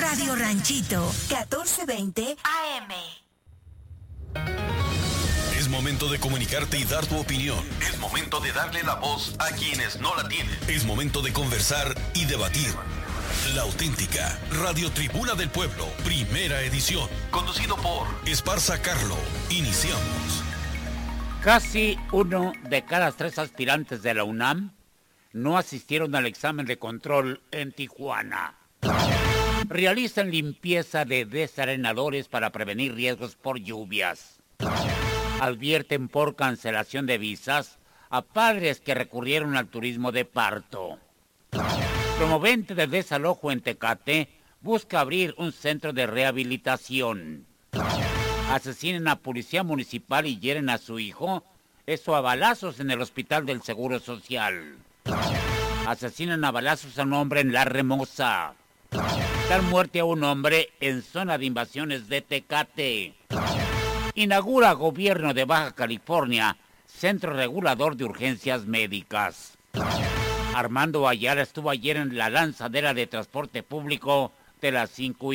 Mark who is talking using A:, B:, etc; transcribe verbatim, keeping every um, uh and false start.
A: Radio Ranchito, catorce veinte A M.
B: Es momento de comunicarte y dar tu opinión. Es momento de darle la voz a quienes no la tienen. Es momento de conversar y debatir. La auténtica Radio Tribuna del Pueblo, primera edición. Conducido por Esparza Carlo. Iniciamos.
C: Casi uno de cada tres aspirantes de la UNAM no asistieron al examen de control en Tijuana. Realizan limpieza de desarenadores para prevenir riesgos por lluvias. Advierten por cancelación de visas a padres que recurrieron al turismo de parto. Promovente de desalojo en Tecate busca abrir un centro de rehabilitación. Asesinan a policía municipal y hieren a su hijo, eso a balazos en el Hospital del Seguro Social. Asesinan a balazos a un hombre en La Remosa. Dan muerte a un hombre en zona de invasiones de Tecate. Inaugura Gobierno de Baja California Centro Regulador de Urgencias Médicas. Armando Ayala estuvo ayer en la lanzadera de transporte público de las cinco